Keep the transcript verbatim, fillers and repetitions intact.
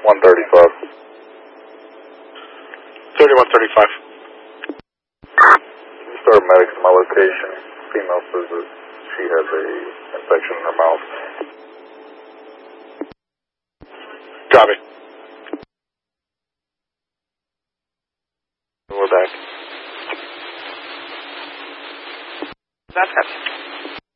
one thirty-five. thirty-one thirty-five. You start medics to my location. Female says that she has a infection in her mouth. Copy. We're back. That's it.